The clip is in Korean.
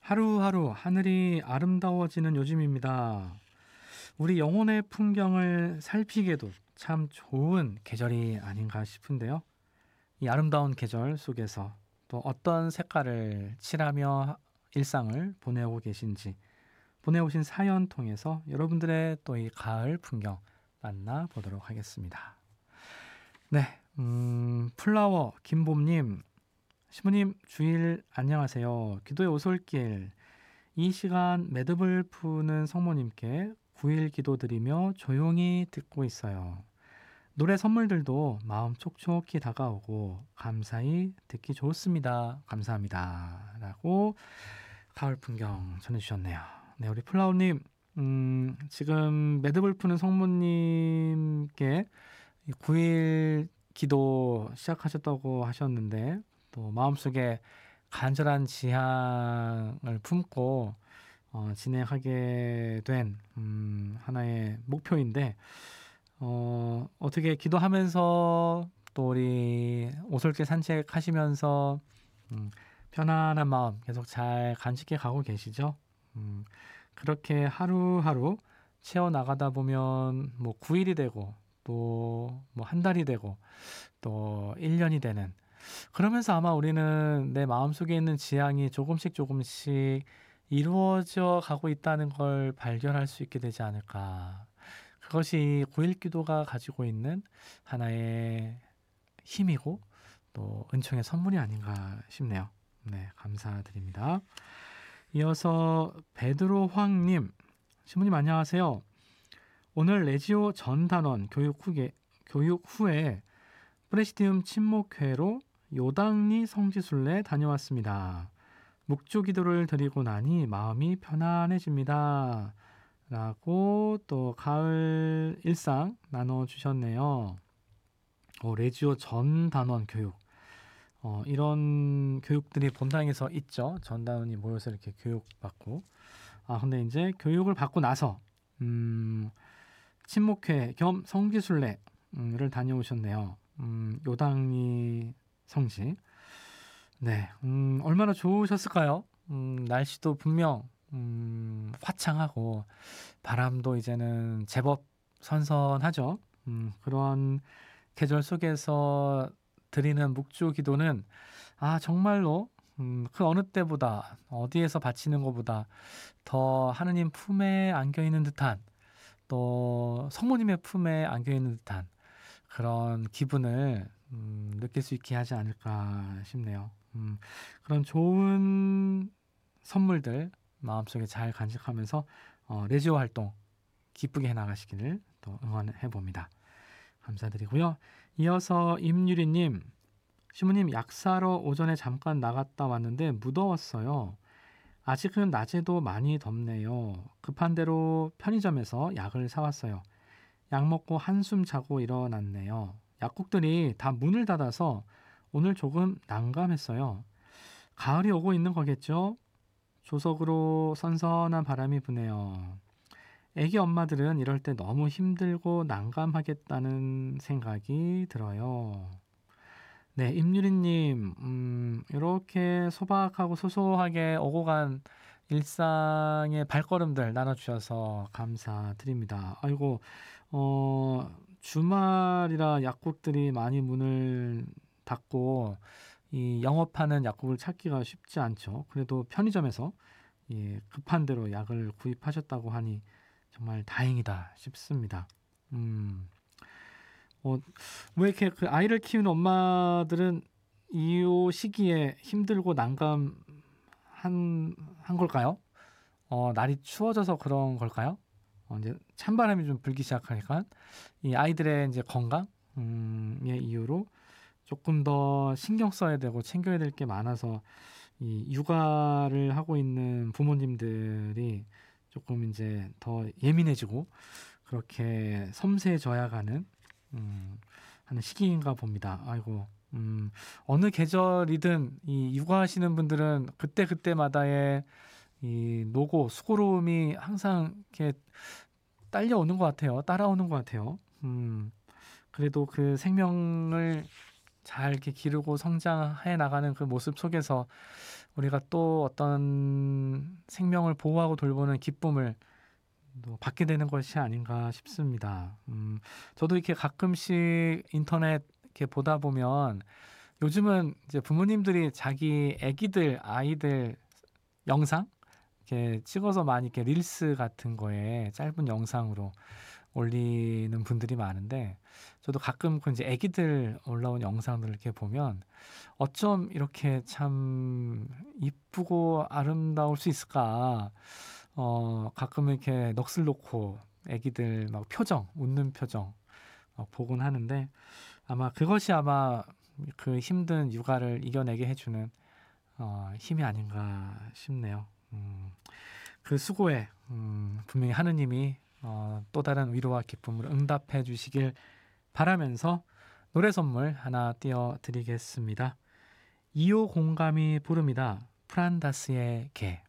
하루하루 하늘이 아름다워지는 요즘입니다. 우리 영혼의 풍경을 살피기에도 참 좋은 계절이 아닌가 싶은데요. 이 아름다운 계절 속에서 또 어떤 색깔을 칠하며 일상을 보내고 계신지 보내오신 사연 통해서 여러분들의 또 이 가을 풍경 만나보도록 하겠습니다. 네, 플라워 김봄님, 시부님 주일 안녕하세요. 기도의 오솔길 이 시간 매듭을 푸는 성모님께 9일 기도드리며 조용히 듣고 있어요. 노래 선물들도 마음 촉촉히 다가오고 감사히 듣기 좋습니다. 감사합니다. 라고 가을 풍경 전해주셨네요. 네, 우리 플라워님, 지금 매듭을 푸는 성모님께 9일 기도 시작하셨다고 하셨는데 또 마음속에 간절한 지향을 품고 진행하게 된 하나의 목표인데 어떻게 기도하면서 또 우리 오솔길 산책하시면서 편안한 마음 계속 잘 간직해 가고 계시죠? 그렇게 하루하루 채워나가다 보면 뭐 9일이 되고 또 뭐 한 달이 되고 또 1년이 되는 그러면서 아마 우리는 내 마음속에 있는 지향이 조금씩 조금씩 이루어져 가고 있다는 걸 발견할 수 있게 되지 않을까. 그것이 9일 기도가 가지고 있는 하나의 힘이고 또 은총의 선물이 아닌가 싶네요. 네, 감사드립니다. 이어서 베드로 황님, 신부님 안녕하세요. 오늘 레지오 전 단원 교육 후에 프레시디움 친목회로 요당리 성지순례 다녀왔습니다. 묵주 기도를 드리고 나니 마음이 편안해집니다. 라고 또 가을 일상 나눠주셨네요. 레지오 전 단원 교육. 이런 교육들이 본당에서 있죠. 전 단원이 모여서 이렇게 교육받고. 근데 이제 교육을 받고 나서 친목회 겸 성지순례를 다녀오셨네요. 요당리 성지. 네, 얼마나 좋으셨을까요? 날씨도 분명 화창하고 바람도 이제는 제법 선선하죠. 그런 계절 속에서 드리는 묵주 기도는 정말로 그 어느 때보다 어디에서 바치는 것보다 더 하느님 품에 안겨 있는 듯한 또 성모님의 품에 안겨 있는 듯한 그런 기분을 느낄 수 있게 하지 않을까 싶네요. 그런 좋은 선물들 마음속에 잘 간직하면서 레지오 활동 기쁘게 해나가시기를 또 응원해 봅니다. 감사드리고요. 이어서 임유리님, 시부님 약사로 오전에 잠깐 나갔다 왔는데 무더웠어요. 아직은 낮에도 많이 덥네요. 급한 대로 편의점에서 약을 사왔어요. 약 먹고 한숨 자고 일어났네요. 약국들이 다 문을 닫아서 오늘 조금 난감했어요. 가을이 오고 있는 거겠죠? 조석으로 선선한 바람이 부네요. 애기 엄마들은 이럴 때 너무 힘들고 난감하겠다는 생각이 들어요. 네, 임유리님, 이렇게 소박하고 소소하게 오고 간 일상의 발걸음들 나눠주셔서 감사드립니다. 아이고, 주말이라 약국들이 많이 문을 닫고 이 영업하는 약국을 찾기가 쉽지 않죠. 그래도 편의점에서 급한 대로 약을 구입하셨다고 하니 정말 다행이다 싶습니다. 왜 이렇게 그 아이를 키우는 엄마들은 이 시기에 힘들고 난감한 걸까요? 날이 추워져서 그런 걸까요? 이제 찬바람이 좀 불기 시작하니까 이 아이들의 이제 건강의 이유로 조금 더 신경 써야 되고 챙겨야 될 게 많아서 이 육아를 하고 있는 부모님들이 조금 이제 더 예민해지고 그렇게 섬세해져야 가는 하는 시기인가 봅니다. 아이고, 어느 계절이든 이 육아하시는 분들은 그때그때마다의 이 노고, 수고로움이 항상 이렇게 딸려오는 것 같아요. 따라오는 것 같아요. 그래도 그 생명을 잘 이렇게 기르고 성장해 나가는 그 모습 속에서 우리가 또 어떤 생명을 보호하고 돌보는 기쁨을 또 받게 되는 것이 아닌가 싶습니다. 저도 이렇게 가끔씩 인터넷 이렇게 보다 보면 요즘은 이제 부모님들이 자기 애기들, 아이들 영상 이렇게 찍어서 많이 이렇게 릴스 같은 거에 짧은 영상으로 올리는 분들이 많은데 저도 가끔 그 이제 애기들 올라온 영상들을 이렇게 보면 어쩜 이렇게 참 이쁘고 아름다울 수 있을까? 가끔은 이렇게 넋을 놓고 애기들 막 표정, 웃는 표정 보곤 하는데 아마 그것이 아마 그 힘든 육아를 이겨내게 해주는 힘이 아닌가 싶네요. 그 수고에 분명히 하느님이 또 다른 위로와 기쁨을 응답해 주시길 바라면서 노래 선물 하나 띄워드리겠습니다. 2호 공감이 부릅니다. 프란다스의 개.